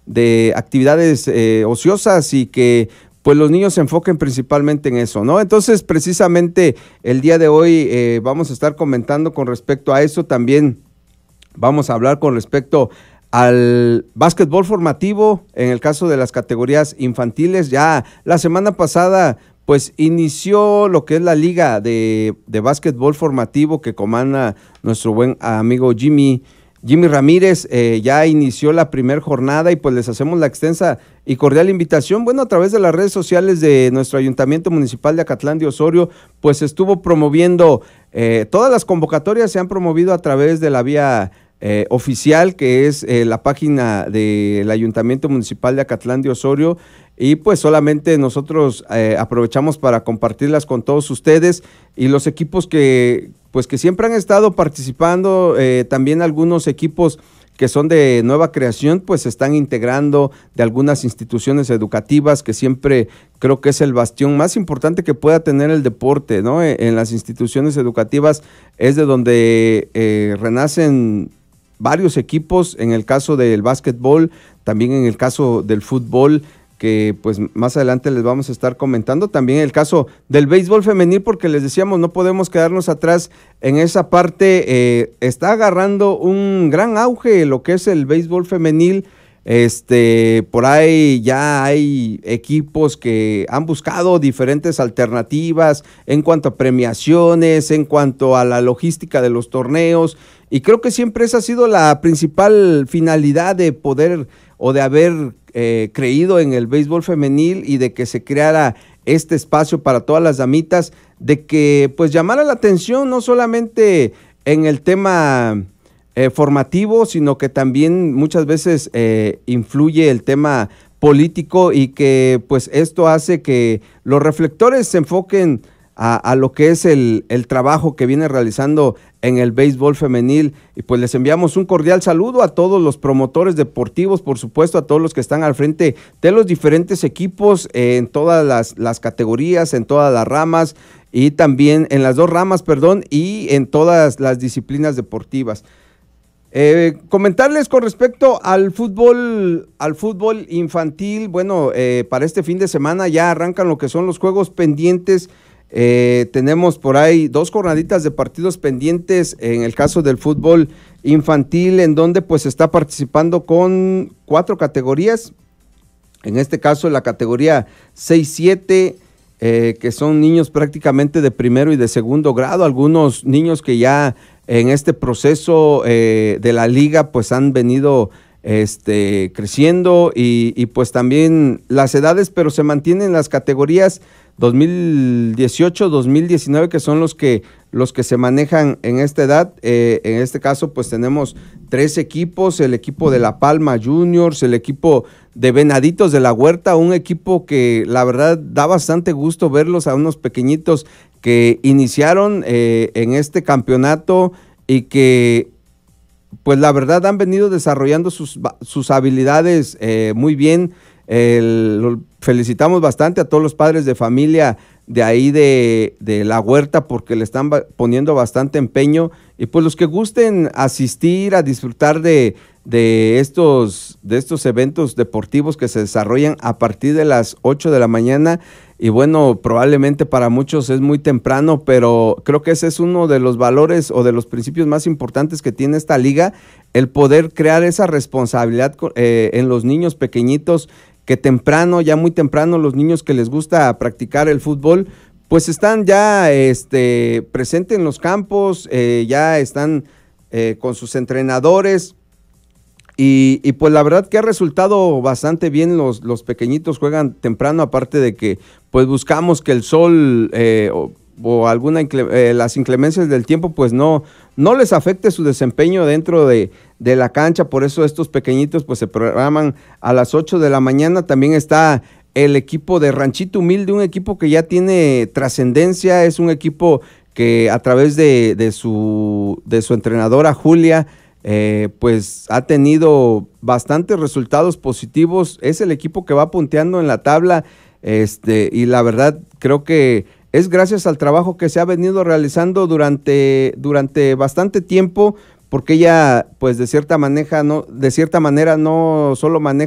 de actividades ociosas y que pues los niños se enfoquen principalmente en eso, ¿no? Entonces, precisamente el día de hoy vamos a estar comentando con respecto a eso. También vamos a hablar con respecto al básquetbol formativo, en el caso de las categorías infantiles. Ya la semana pasada, pues inició lo que es la liga de básquetbol formativo que comanda nuestro buen amigo Jimmy Ramírez. Ya inició la primera jornada y pues les hacemos la extensa y cordial invitación. Bueno, a través de las redes sociales de nuestro Ayuntamiento Municipal de Acatlán de Osorio, pues estuvo promoviendo, todas las convocatorias se han promovido a través de la vía oficial, que es la página del Ayuntamiento Municipal de Acatlán de Osorio, y pues solamente nosotros aprovechamos para compartirlas con todos ustedes y los equipos que siempre han estado participando. También algunos equipos que son de nueva creación, pues se están integrando de algunas instituciones educativas, que siempre creo que es el bastión más importante que pueda tener el deporte, ¿no? En las instituciones educativas es de donde renacen varios equipos, en el caso del básquetbol, también en el caso del fútbol, que pues más adelante les vamos a estar comentando, también el caso del béisbol femenil, porque les decíamos, no podemos quedarnos atrás en esa parte. Está agarrando un gran auge lo que es el béisbol femenil. Por ahí ya hay equipos que han buscado diferentes alternativas en cuanto a premiaciones, en cuanto a la logística de los torneos, y creo que siempre esa ha sido la principal finalidad de poder o de haber creído en el béisbol femenil y de que se creara este espacio para todas las damitas, de que pues llamara la atención no solamente en el tema formativo, sino que también muchas veces influye el tema político, y que pues esto hace que los reflectores se enfoquen a lo que es el trabajo que viene realizando en el béisbol femenil. Y pues les enviamos un cordial saludo a todos los promotores deportivos, por supuesto a todos los que están al frente de los diferentes equipos en todas las categorías, en todas las ramas, y también en las dos ramas, y en todas las disciplinas deportivas. Comentarles con respecto al fútbol infantil. Bueno, para este fin de semana ya arrancan lo que son los juegos pendientes. Tenemos por ahí 2 jornaditas de partidos pendientes en el caso del fútbol infantil, en donde pues está participando con 4 categorías. En este caso la categoría 6-7, que son niños prácticamente de primero y de segundo grado, algunos niños que ya en este proceso de la liga pues han venido creciendo, y pues también las edades, pero se mantienen las categorías 2018, 2019, que son los que se manejan en esta edad. En este caso pues tenemos 3 equipos: el equipo de La Palma Juniors, el equipo de Venaditos de la Huerta, un equipo que la verdad da bastante gusto verlos, a unos pequeñitos que iniciaron en este campeonato y que pues la verdad han venido desarrollando sus habilidades muy bien. Felicitamos bastante a todos los padres de familia de ahí de La Huerta, porque le están poniendo bastante empeño, y pues los que gusten asistir a disfrutar de estos eventos deportivos que se desarrollan a partir de las 8 de la mañana. Y bueno, probablemente para muchos es muy temprano, pero creo que ese es uno de los valores o de los principios más importantes que tiene esta liga, el poder crear esa responsabilidad en los niños pequeñitos, que temprano, ya muy temprano, los niños que les gusta practicar el fútbol, pues están ya presentes en los campos, ya están con sus entrenadores, y pues la verdad que ha resultado bastante bien. Los pequeñitos juegan temprano, aparte de que pues buscamos que el sol o las inclemencias del tiempo pues no les afecte su desempeño dentro de la cancha. Por eso estos pequeñitos pues se programan a las 8 de la mañana. También está el equipo de Ranchito Humilde, un equipo que ya tiene trascendencia, es un equipo que a través de su entrenadora Julia pues ha tenido bastantes resultados positivos. Es el equipo que va punteando en la tabla, y la verdad creo que es gracias al trabajo que se ha venido realizando durante bastante tiempo, porque ella pues de cierta manera no solo maneja